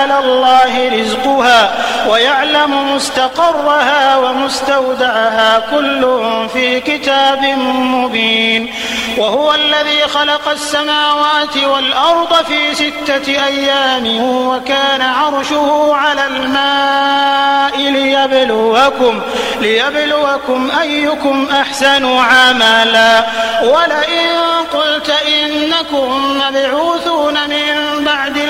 على الله رزقها ويعلم مستقرها ومستودعها كل في كتاب مبين. وهو الذي خلق السماوات والأرض في 6 أيام وكان عرشه على الماء ليبلوكم أيكم أحسن عملا. ولئن قلت إنكم مبعوثون من بعد